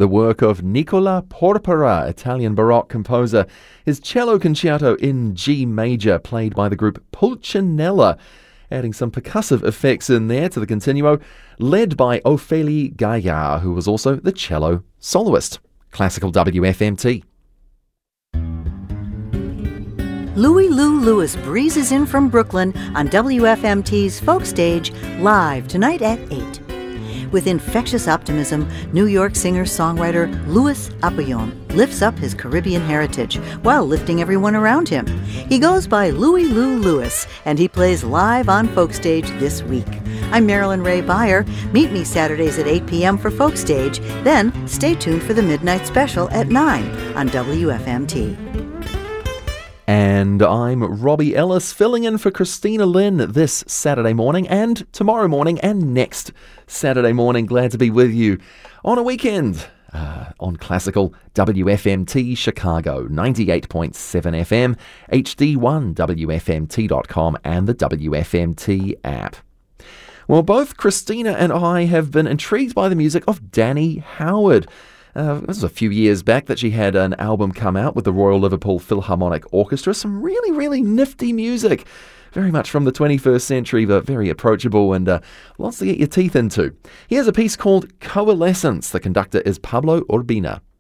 the work of Nicola Porpora, Italian Baroque composer. His cello concerto in G major, played by the group Pulcinella, adding some percussive effects in there to the continuo, led by Ophélie Gaillard, who was also the cello soloist. Classical WFMT. Louie Lou Lewis breezes in from Brooklyn on WFMT's Folk Stage, live tonight at 8. With infectious optimism, New York singer-songwriter Louis Apollon lifts up his Caribbean heritage while lifting everyone around him. He goes by Louie Lou Lewis, and he plays live on Folk Stage this week. I'm Marilyn Ray Beyer. Meet me Saturdays at 8 p.m. for Folk Stage. Then stay tuned for the Midnight Special at 9 on WFMT. And I'm Robbie Ellis, filling in for Christina Lynn this Saturday morning and tomorrow morning and next Saturday morning. Glad to be with you on a weekend on Classical WFMT Chicago, 98.7 FM, HD1, WFMT.com and the WFMT app. Well, both Christina and I have been intrigued by the music of Danny Howard. This was a few years back that she had an album come out with the Royal Liverpool Philharmonic Orchestra. Some really, really nifty music. Very much from the 21st century, but very approachable and lots to get your teeth into. Here's a piece called Coalescence. The conductor is Pablo Urbina.